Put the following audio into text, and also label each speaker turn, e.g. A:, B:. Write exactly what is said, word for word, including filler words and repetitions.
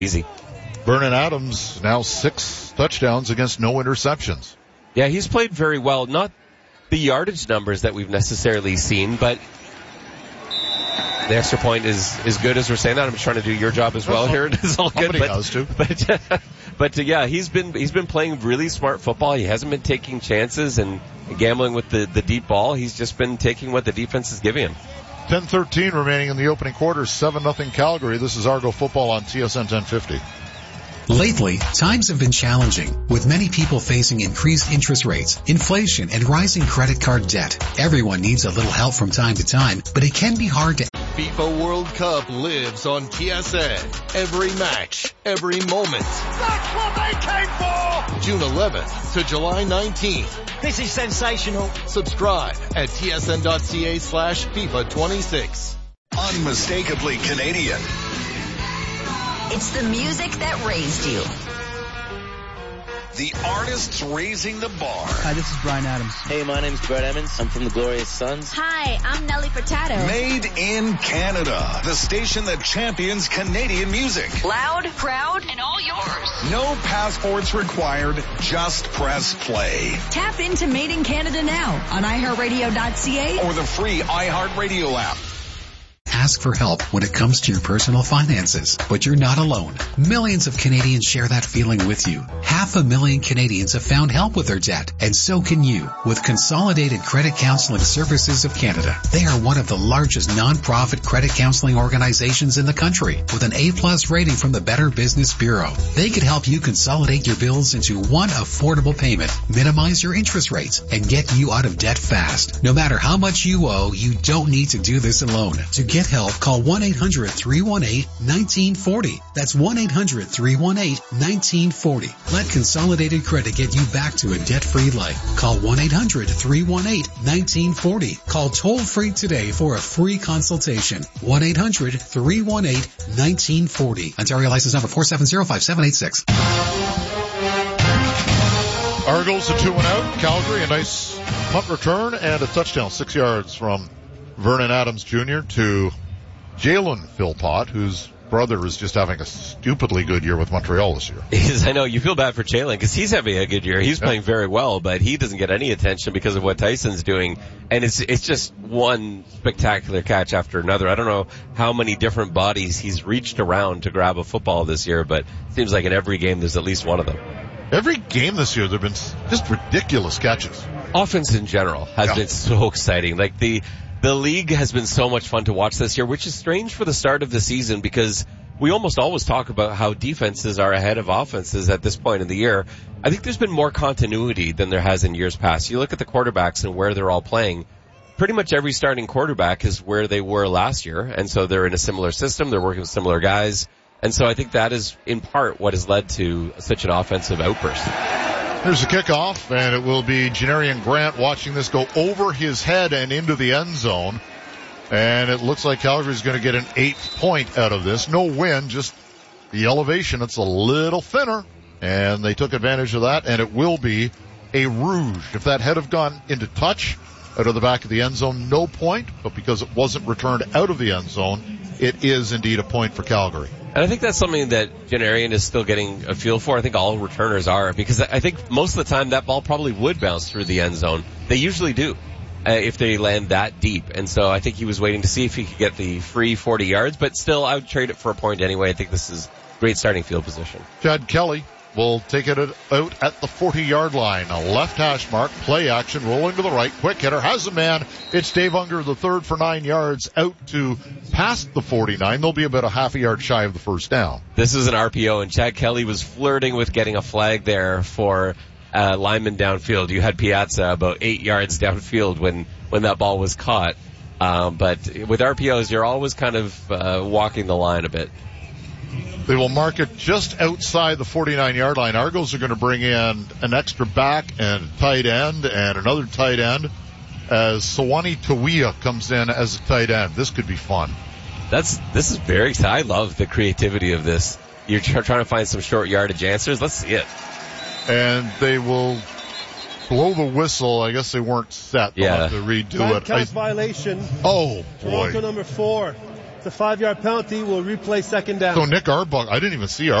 A: Easy.
B: Vernon Adams now six touchdowns against no interceptions.
A: Yeah, he's played very well. Not the yardage numbers that we've necessarily seen, but the extra point is, is good as we're saying that. I'm just trying to do your job as well here. It is all good.
B: Somebody
A: But,
B: has to.
A: but, but uh, yeah, he's been, he's been playing really smart football. He hasn't been taking chances and gambling with the, the deep ball. He's just been taking what the defense is giving him.
B: ten thirteen remaining in the opening quarter, seven nothing Calgary. This is Argo Football on T S N ten fifty.
C: Lately, times have been challenging, with many people facing increased interest rates, inflation, and rising credit card debt. Everyone needs a little help from time to time, but it can be hard to...
D: FIFA World Cup lives on T S N. Every match, every moment.
E: That's what they came for!
D: June eleventh to July nineteenth.
E: This is sensational.
D: Subscribe at tsn.ca slash FIFA 26.
F: Unmistakably Canadian.
G: It's the music that raised you.
F: The artists raising the bar.
H: Hi, this is Bryan Adams.
I: Hey, my name's Brett Emmons. I'm from the Glorious Sons.
G: Hi, I'm Nelly Furtado.
F: Made in Canada. The station that champions Canadian music.
G: Loud, proud, and all yours.
F: No passports required. Just press play.
G: Tap into Made in Canada now on i heart radio dot c a
F: or the free iHeartRadio app.
C: Ask for help when it comes to your personal finances, but you're not alone. Millions of Canadians share that feeling with you. Half a million Canadians have found help with their debt, and so can you with Consolidated Credit Counseling Services of Canada. They are one of the largest non-profit credit counseling organizations in the country with an A-plus rating from the Better Business Bureau. They could help you consolidate your bills into one affordable payment, minimize your interest rates, and get you out of debt fast. No matter how much you owe, you don't need to do this alone. To get help, call one eight hundred three one eight one nine four zero. That's one eight hundred three one eight one nine four zero. Let Consolidated Credit get you back to a debt-free life. Call one eight hundred three one eight one nine four zero. Call toll-free today for a free consultation. one eight hundred three one eight one nine four zero. Ontario license number four seven zero five seven eight six.
B: Argos a two and out. Calgary a nice punt return and a touchdown, six yards from Vernon Adams Junior to Jalen Philpott, whose brother is just having a stupidly good year with Montreal this year.
A: Is, I know, you feel bad for Jalen because he's having a good year. He's yeah. playing very well, but he doesn't get any attention because of what Tyson's doing. And it's it's just one spectacular catch after another. I don't know how many different bodies he's reached around to grab a football this year, but it seems like in every game there's at least one of them.
B: Every game this year there have been just ridiculous catches.
A: Offense in general has yeah. been so exciting. Like the... The league has been so much fun to watch this year, which is strange for the start of the season because we almost always talk about how defenses are ahead of offenses at this point in the year. I think there's been more continuity than there has in years past. You look at the quarterbacks and where they're all playing. Pretty much every starting quarterback is where they were last year, and so they're in a similar system. They're working with similar guys. And so I think that is in part what has led to such an offensive outburst.
B: Here's the kickoff, and it will be Janarian Grant watching this go over his head and into the end zone. And it looks like Calgary's going to get an eighth point out of this. No win, just the elevation. It's a little thinner, and they took advantage of that, and it will be a rouge. If that had have gone into touch out of the back of the end zone, no point, but because it wasn't returned out of the end zone, it is indeed a point for Calgary.
A: And I think that's something that Janarian is still getting a feel for. I think all returners are, because I think most of the time that ball probably would bounce through the end zone. They usually do, uh, if they land that deep. And so I think he was waiting to see if he could get the free forty yards, but still I would trade it for a point anyway. I think this is great starting field position.
B: Chad Kelly will take it out at the forty-yard line. A left hash mark, play action, rolling to the right. Quick hitter has a man. It's Dave Unger, the third for nine yards, out to past the forty-nine. They'll be about a half a yard shy of the first down.
A: This is an R P O, and Chad Kelly was flirting with getting a flag there for uh, lineman downfield. You had Piazza about eight yards downfield when, when that ball was caught. Um, but with R P Os, you're always kind of uh, walking the line a bit.
B: They will mark it just outside the forty-nine-yard line. Argos are going to bring in an extra back and tight end and another tight end as Sawani Tawia comes in as a tight end. This could be fun.
A: That's This is very exciting. I love the creativity of this. You're tr- trying to find some short yardage answers. Let's see it.
B: And they will blow the whistle. I guess they weren't set. They'll
A: yeah.
B: have to redo
H: Time
B: it.
H: count violation.
B: Oh, boy.
H: Toronto number four. It's a five-yard penalty. We'll replay second down.
B: So Nick Arbuckle, I didn't even see